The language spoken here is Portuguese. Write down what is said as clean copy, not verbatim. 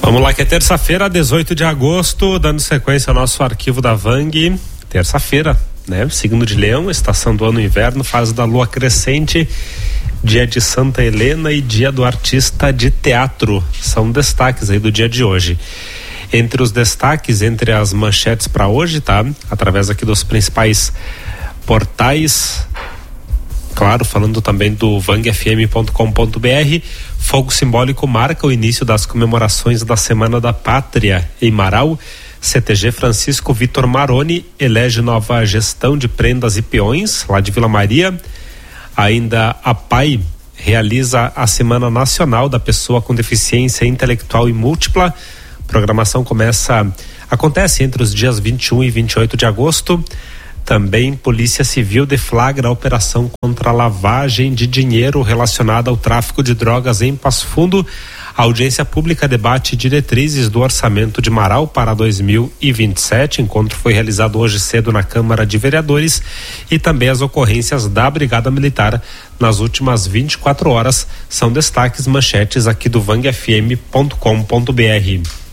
Vamos lá, que é terça-feira, 18 de agosto, dando sequência ao nosso arquivo da Vang. Terça-feira, né? Signo de Leão, estação do ano inverno, fase da lua crescente, dia de Santa Helena e dia do artista de teatro. São destaques aí do dia de hoje. Entre os destaques, entre as manchetes para hoje, tá? Através aqui dos principais portais, claro, falando também do vangfm.com.br, fogo simbólico marca o início das comemorações da Semana da Pátria em Marau. CTG Francisco Vitor Maroni elege nova gestão de prendas e peões lá de Vila Maria. Ainda a PAI realiza a Semana Nacional da Pessoa com Deficiência Intelectual e Múltipla. A programação acontece entre os dias 21 e 28 de agosto. Também Polícia Civil deflagra a operação contra a lavagem de dinheiro relacionada ao tráfico de drogas em Passo Fundo. A audiência pública debate diretrizes do orçamento de Marau para 2027. O encontro foi realizado hoje cedo na Câmara de Vereadores, e também as ocorrências da Brigada Militar nas últimas 24 horas. São destaques, manchetes aqui do vangfm.com.br.